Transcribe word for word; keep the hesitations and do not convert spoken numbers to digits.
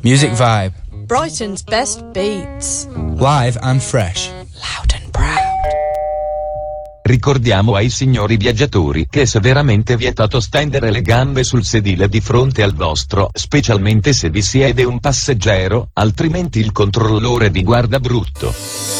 Music Vibe. Brighton's best beats. Live and fresh. Loud and proud. Ricordiamo ai signori viaggiatori che è severamente vietato stendere le gambe sul sedile di fronte al vostro, specialmente se vi siede un passeggero, altrimenti il controllore vi guarda brutto.